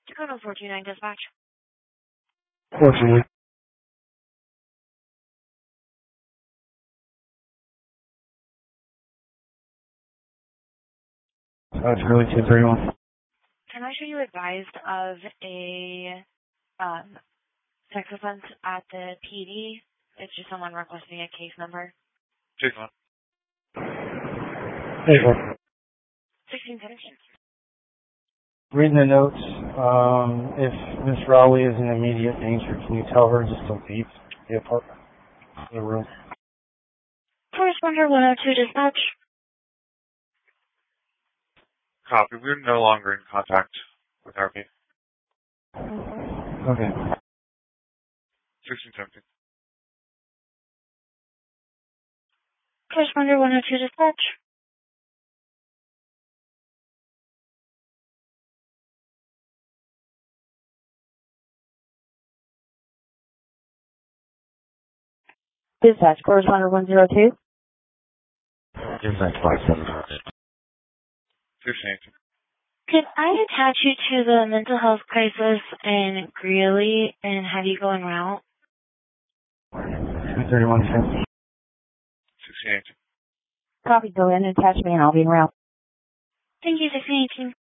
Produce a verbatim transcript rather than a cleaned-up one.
Dakota four two nine dispatch. Fortunately. Uh, Charlie two thirty-one. Can I show you advised of a um, sex offense at the P D? It's just someone requesting a case number. Jason. Hey, bro. sixteen seventeen. Reading the notes, um, if Miss Rowley is in immediate danger, can you tell her just to leave the apartment, the room? Corresponder one oh two dispatch. Copy. We're no longer in contact with R P. Okay. sixteen seventeen. Corresponder one oh two dispatch. Dispatch, corresponder one oh two. Dispatch five seven. sixteen eighteen. Could I attach you to the mental health crisis in Greeley and have you go en route? two thirty-one. sixteen eighteen. Copy, go in and attach me and I'll be en route. Thank you, sixteen eighteen.